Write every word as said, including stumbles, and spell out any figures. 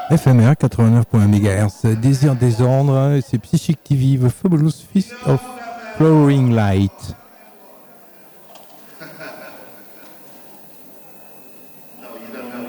F M R quatre-vingt-neuf point un mégahertz, Désir Désordre, c'est Psychic T V, The Fabulous Feast of Flowering Light. No, you don't know